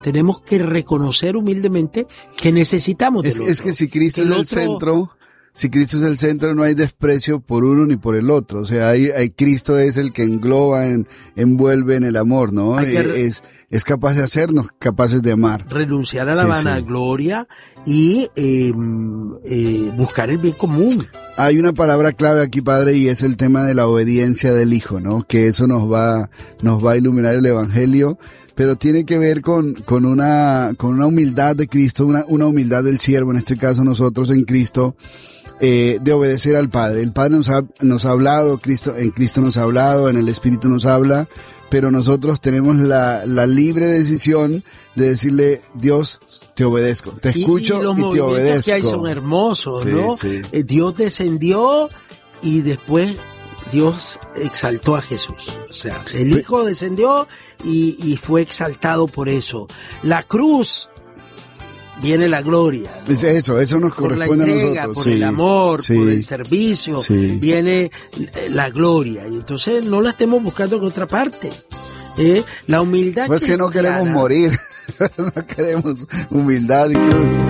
tenemos que reconocer humildemente que necesitamos del otro. Es que si Cristo es el centro, no hay desprecio por uno ni por el otro. O sea, Cristo es el que engloba, envuelve en el amor, ¿no? Es capaz de hacernos capaces de amar. Renunciar a la vanagloria y buscar el bien común. Hay una palabra clave aquí, Padre, y es el tema de la obediencia del Hijo, ¿no? Que eso nos va a iluminar el Evangelio, pero tiene que ver con una humildad de Cristo, una humildad del siervo, en este caso nosotros en Cristo, de obedecer al Padre. El Padre nos ha hablado, en Cristo nos ha hablado, en el Espíritu nos habla, pero nosotros tenemos la libre decisión de decirle: Dios, te obedezco, te escucho y te obedezco. Y los movimientos que hay son hermosos, ¿no? Sí. Dios descendió y después Dios exaltó a Jesús. O sea, el Hijo descendió y fue exaltado por eso. La cruz, viene la gloria, ¿no? Eso nos corresponde a nosotros. Por el amor, por el servicio, viene la gloria. Y entonces no la estemos buscando en otra parte. La humildad pues que no queremos morir, no queremos humildad y cruz.